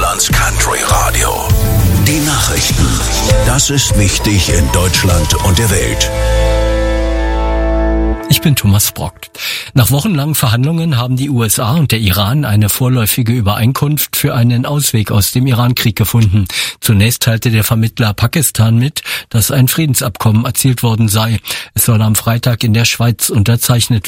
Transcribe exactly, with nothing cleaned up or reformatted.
Deutschlands Country Radio. Die Nachrichten. Das ist wichtig in Deutschland und der Welt. Ich bin Thomas Brockt. Nach wochenlangen Verhandlungen haben die U S A und der Iran eine vorläufige Übereinkunft für einen Ausweg aus dem Iran-Krieg gefunden. Zunächst teilte der Vermittler Pakistan mit, dass ein Friedensabkommen erzielt worden sei. Es soll am Freitag in der Schweiz unterzeichnet